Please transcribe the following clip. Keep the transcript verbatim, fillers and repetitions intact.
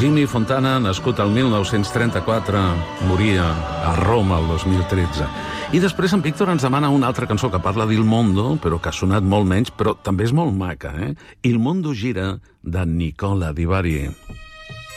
Jimmy Fontana, nascut al mil nou-cents trenta-quatre, moria a Roma el dos mil tretze. I després en Víctor ens demana una altra cançó que parla d'Il Mondo, però que ha sonat molt menys, però també és molt maca, eh? Il Mondo gira, de Nicola Di Bari.